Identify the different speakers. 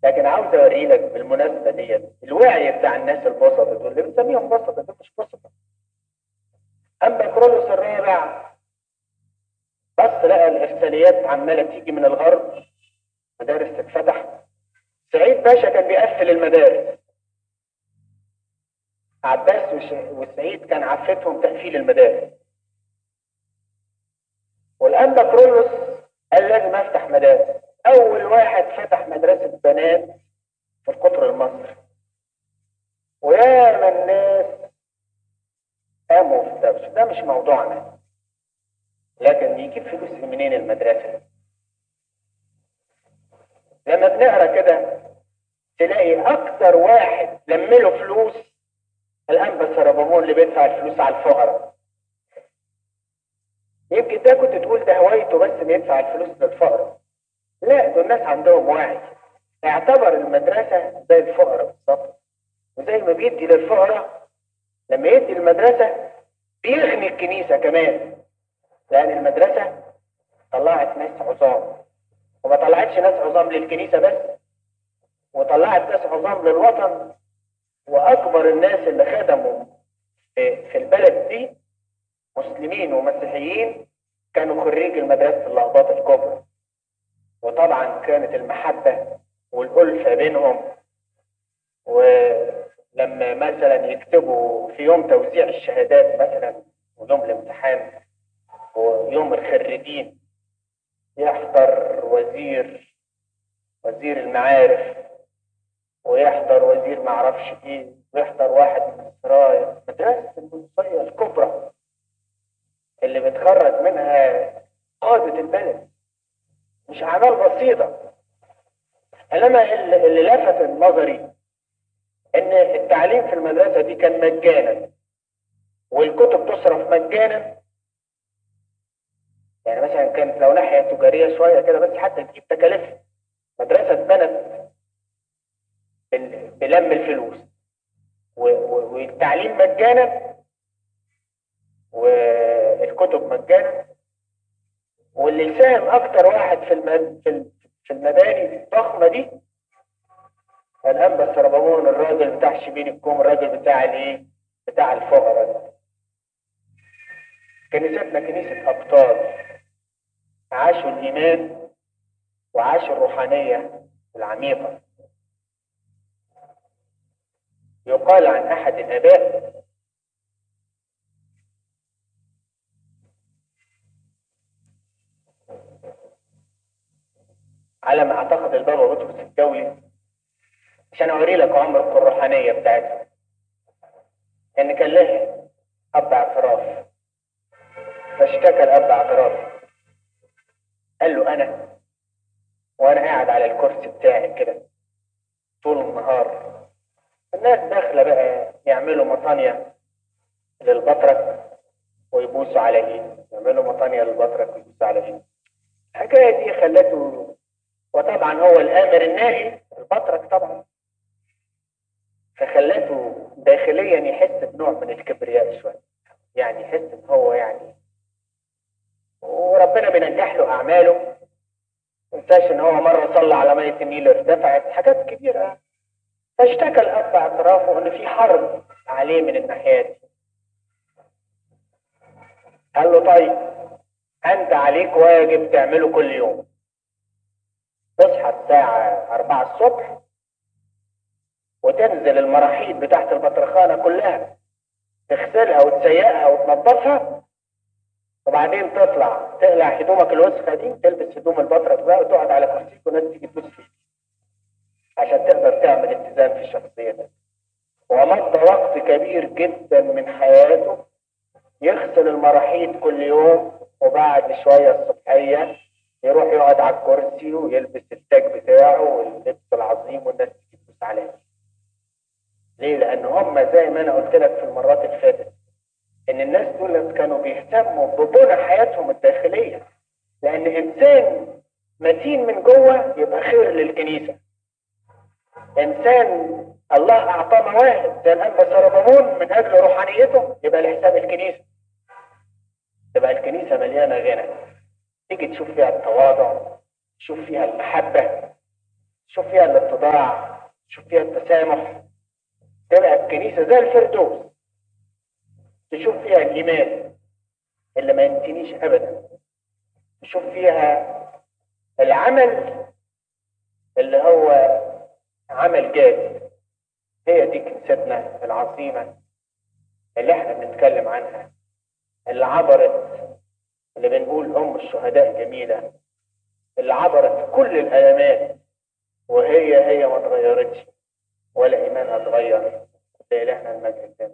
Speaker 1: لكن عاوز اوري لك بالمناسبه ديت الوعي بتاع الناس البسطه دول اللي بنسميهم بسطه، دول مش بسطه. اما كرولوس الرابع بص لقى الارساليات عماله تيجي من الغرب، مدارس تتفتح. سعيد باشا كان بيقفل المدارس، عباس وسعيد كان عفتهم تقفيل المدارس. والانبا كرولوس قال لازم افتح مدارس. اول واحد فتح مدرسه بنات في القطر المصري، وياما الناس قاموا في ده مش موضوعنا، لكن يجيب فلوس منين المدرسه؟ لما بنقرا كده تلاقي اكتر واحد لمله فلوس الانبا سربامون اللي بيدفع الفلوس على الفقراء. يمكن ده كنت تقول ده هوايته بس بيدفع الفلوس للفقراء، لا دول الناس عندهم وعي، اعتبر المدرسه زي الفقراء بالظبط. وزي ما بيدي للفقراء لما يدي المدرسه بيغني الكنيسه كمان، لان المدرسه طلعت ناس عظام، وما طلعتش ناس عظام للكنيسه بس، وطلعت ناس عظام للوطن. واكبر الناس اللي خدموا في البلد دي مسلمين ومسيحيين كانوا خريج المدرسه الأقباط الكبرى. وطبعا كانت المحبه والألفة بينهم. ولما مثلا يكتبوا في يوم توزيع الشهادات مثلا ويوم الامتحان ويوم الخريجين، يحضر وزير المعارف، ويحضر وزير معرفش ايه، ويحضر واحد من السرايا. مدرسة القدسية الكبرى اللي بتخرج منها قادة البلد، مش أعمال بسيطة. إنما اللي لفت نظري إن التعليم في المدرسة دي كان مجانا، والكتب تصرف مجانا. يعني مثلا كانت لو ناحية تجارية شوية كده بس حتى تجيب تكاليف. مدرسة اتبنت بلم الفلوس، والتعليم مجانا، والكتب مجانا. واللي ساهم اكتر واحد في المباني الضخمه دي الانبا سربامون، الراجل بتاع شبين الكوم، الراجل بتاع الايه، بتاع الفقراء. كنيستنا كنيسه ابطال عاشوا الايمان وعاشوا الروحانيه العميقه. يقال عن احد الاباء على ما اعتقد البابا بطرس الدولي، عشان اوري لك عمق الروحانيه بتاعتهم، ان كان له اب اعتراف. فاشتكى الاب اعتراف، قال له وانا قاعد على الكرسي بتاعي كده طول النهار، الناس داخله بقى يعملوا مطانيه للبطرك ويبوسوا على ايده، يعملوا مطانيه للبطرك ويبوسوا على ايده. الحكايه دي خلته، وطبعا هو الامر الناهي البطرك طبعا، فخلته داخليا يحس بنوع من الكبرياء شويه، يعني يحس ان هو يعني، وربنا بينجح له اعماله. ما تنساش ان هو مره صلى على ميه النيل ارتفعت، حاجات كبيره. فاشتكى الاب اعترافه ان في حرب عليه من الناحيه دي. قال له طيب انت عليك واجب تعمله كل يوم، تصحى الساعه 4 الصبح وتنزل المراحيض بتاعت البطرخانه كلها، تغسلها وتسيقها وتنظفها، وبعدين تطلع تقلع هدومك الوسخه دي، تلبس هدوم البطرك بقى وتقعد على كرسيك والناس تيجي تبص فيك عشان تقدر تعمل اتزان في شخصيتك. ومضى وقت كبير جدا من حياته يغسل المراحيض كل يوم، وبعد شويه الصبحيه يروح يقعد على الكرسي ويلبس التاج بتاعه واللبس العظيم والناس تيجي تبص عليه. ليه؟ لان هم زي ما انا قلت لك في المرات اللي فاتت ان الناس دول كانوا بيهتموا ببنى حياتهم الداخليه، لان انسان متين من جوه يبقى خير للكنيسه. انسان الله اعطاه مواهب زي الانبا سربامون من اجل روحانيته يبقى لحساب الكنيسه، تبقى الكنيسه مليانه غنى. تيجي تشوف فيها التواضع، تشوف فيها المحبه، تشوف فيها الاتضاع، تشوف فيها التسامح، تبقى الكنيسة زي الفردوس. تشوف فيها الإيمان اللي ما ينتنيش أبدا، تشوف فيها العمل اللي هو عمل جاد. هي دي كنيستنا العظيمة اللي احنا بنتكلم عنها، اللي عبرت، اللي بنقول أم الشهداء جميلة، اللي عبرت كل الألمات وهي ما اتغيرتش ولا إيمانها اتغير. لإلهنا المجد.